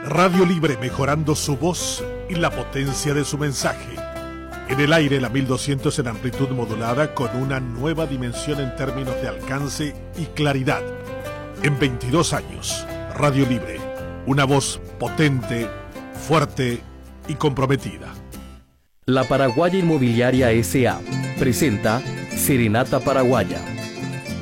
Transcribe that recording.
Radio Libre, mejorando su voz y la potencia de su mensaje. En el aire, la 1200 en amplitud modulada, con una nueva dimensión en términos de alcance y claridad. En 22 años, Radio Libre, una voz potente, fuerte y comprometida. La Paraguaya Inmobiliaria S.A. presenta Serenata Paraguaya.